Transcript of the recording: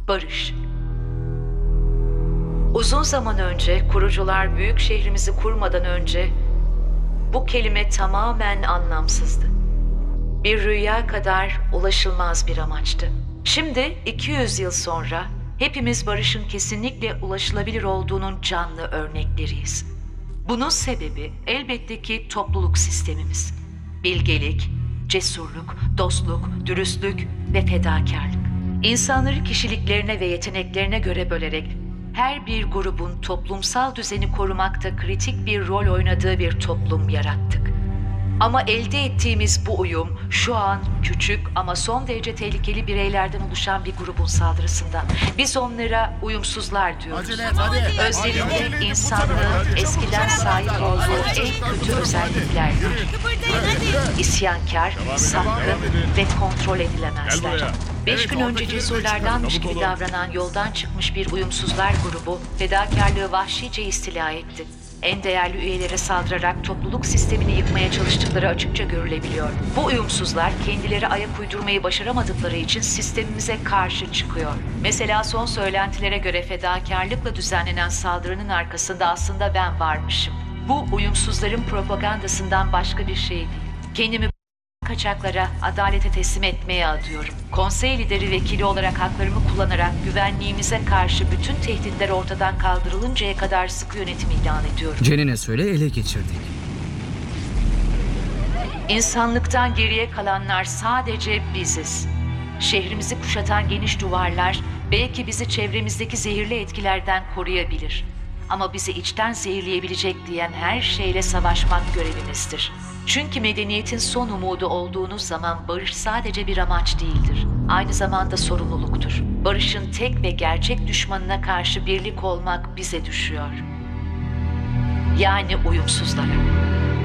Barış. Uzun zaman önce kurucular büyük şehrimizi kurmadan önce bu kelime tamamen anlamsızdı. Bir rüya kadar ulaşılmaz bir amaçtı. Şimdi 200 yıl sonra hepimiz barışın kesinlikle ulaşılabilir olduğunun canlı örnekleriyiz. Bunun sebebi elbette ki topluluk sistemimiz. Bilgelik, cesurluk, dostluk, dürüstlük ve fedakarlık. İnsanları kişiliklerine ve yeteneklerine göre bölerek her bir grubun toplumsal düzeni korumakta kritik bir rol oynadığı bir toplum yarattık. Ama elde ettiğimiz bu uyum şu an küçük ama son derece tehlikeli bireylerden oluşan bir grubun saldırısında. Biz onlara uyumsuzlar diyoruz. Acele et, hadi. Özlerinde insanlığın eskiden sahip olduğu en kötü özellikler var. İsyankar, sapkın ve kontrol edilemezler. 5 gün önce cesurlardanmış gibi davranan yoldan çıkmış bir uyumsuzlar grubu fedakarlığı vahşice istila etti. En değerli üyelere saldırarak topluluk sistemini yıkmaya çalıştıkları açıkça görülebiliyor. Bu uyumsuzlar kendileri ayak uydurmayı başaramadıkları için sistemimize karşı çıkıyor. Mesela son söylentilere göre fedakarlıkla düzenlenen saldırının arkasında aslında ben varmışım. Bu uyumsuzların propagandasından başka bir şey değil. Kendimi kaçaklara, adalete teslim etmeye adıyorum. Konsey lideri vekili olarak haklarımı kullanarak güvenliğimize karşı bütün tehditler ortadan kaldırılıncaya kadar sıkı yönetim ilan ediyorum. Cenine söyle, ele geçirdik. İnsanlıktan geriye kalanlar sadece biziz. Şehrimizi kuşatan geniş duvarlar belki bizi çevremizdeki zehirli etkilerden koruyabilir. Ama bizi içten zehirleyebilecek diyen her şeyle savaşmak görevimizdir. Çünkü medeniyetin son umudu olduğunuz zaman barış sadece bir amaç değildir. Aynı zamanda sorumluluktur. Barışın tek ve gerçek düşmanına karşı birlik olmak bize düşüyor. Yani uyumsuzlara.